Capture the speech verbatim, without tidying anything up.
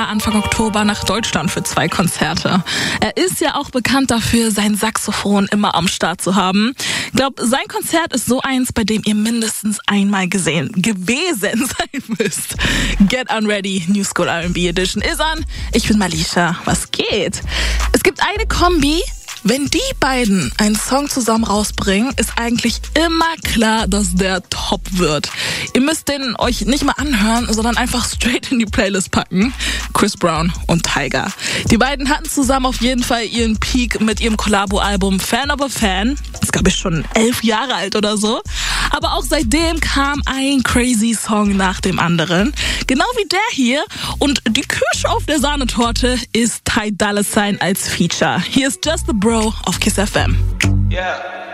September, Anfang Oktober nach Deutschland für zwei Konzerte. Er ist ja auch bekannt dafür, sein Saxophon immer am Start zu haben. Ich glaube, sein Konzert ist so eins, bei dem ihr mindestens einmal gesehen, gewesen sein müsst. Get Unready, New School R and B Edition ist an. Ich bin Malisha. Was geht? Es gibt eine Kombi. Wenn die beiden einen Song zusammen rausbringen, ist eigentlich immer klar, dass der top wird. Ihr müsst den euch nicht mal anhören, sondern einfach straight in die Playlist packen. Chris Brown und Tyga. Die beiden hatten zusammen auf jeden Fall ihren Peak mit ihrem Collabo-Album Fan of a Fan. Das ist, glaube ich, schon elf Jahre alt oder so. Aber auch seitdem kam ein crazy Song nach dem anderen. Genau wie der hier. Und die Kirsche auf der Sahnetorte ist Ty Dolla Sign als Feature. Hier ist Just the Bro auf Kiss F M. Yeah.